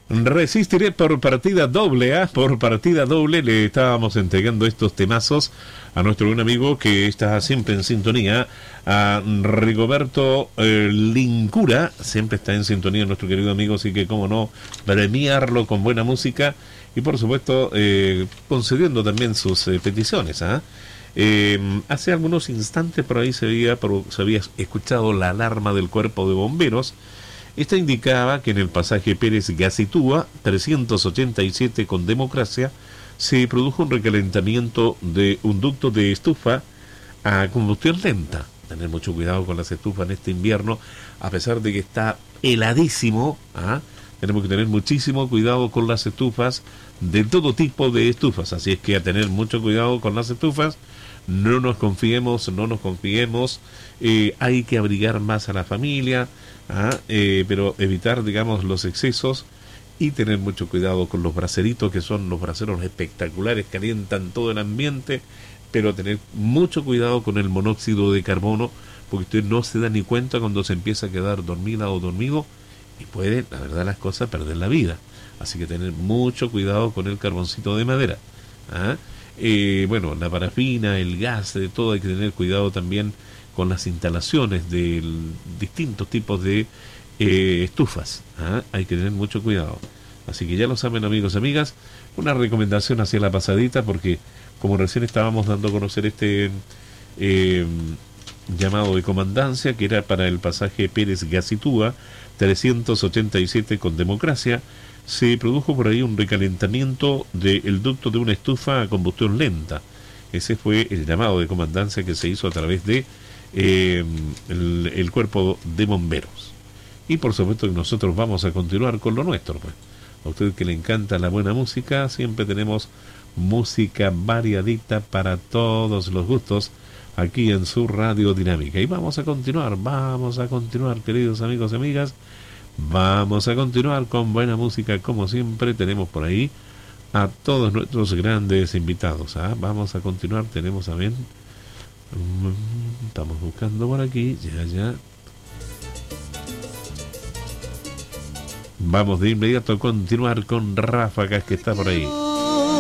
Resistiré por partida doble, por partida doble le estábamos entregando estos temazos a nuestro buen amigo que está siempre en sintonía, a Rigoberto Lincura, siempre está en sintonía nuestro querido amigo, así que cómo no premiarlo con buena música y por supuesto concediendo también sus peticiones. Hace algunos instantes por ahí se había escuchado la alarma del cuerpo de bomberos. Esta indicaba que en el pasaje Pérez Gacitúa 387 con Democracia se produjo un recalentamiento de un ducto de estufa a combustión lenta. Tener mucho cuidado con las estufas en este invierno, a pesar de que está heladísimo. Tenemos que tener muchísimo cuidado con las estufas, de todo tipo de estufas. Así es que a tener mucho cuidado con las estufas. No nos confiemos, hay que abrigar más a la familia, pero evitar, digamos, los excesos y tener mucho cuidado con los braseritos, que son los braseros espectaculares, calientan todo el ambiente, pero tener mucho cuidado con el monóxido de carbono, porque usted no se da ni cuenta cuando se empieza a quedar dormida o dormido y puede, la verdad las cosas, perder la vida. Así que tener mucho cuidado con el carboncito de madera. Bueno, la parafina, el gas, de todo, hay que tener cuidado también con las instalaciones de distintos tipos de estufas. Hay que tener mucho cuidado. Así que ya lo saben, amigos y amigas, una recomendación hacia la pasadita, porque como recién estábamos dando a conocer este llamado de comandancia, que era para el pasaje Pérez Gacitúa 387 con Democracia, se produjo por ahí un recalentamiento del ducto de una estufa a combustión lenta. Ese fue el llamado de comandancia que se hizo a través de el cuerpo de bomberos. Y por supuesto que nosotros vamos a continuar con lo nuestro, pues. A usted que le encanta la buena música, siempre tenemos música variadita para todos los gustos aquí en su Radio Dinámica. Y vamos a continuar, queridos amigos y amigas. Vamos a continuar con buena música, como siempre. Tenemos por ahí a todos nuestros grandes invitados. Vamos a continuar, tenemos a ver. Estamos buscando por aquí, ya. Vamos de inmediato a continuar con Ráfagas, que está por ahí.